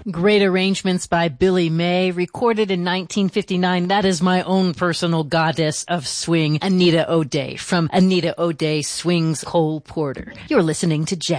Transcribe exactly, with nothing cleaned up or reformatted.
Great arrangements by Billy May, recorded in nineteen fifty-nine. That is my own personal goddess of swing, Anita O'Day, from Anita O'Day Swings Cole Porter. You're listening to Jazz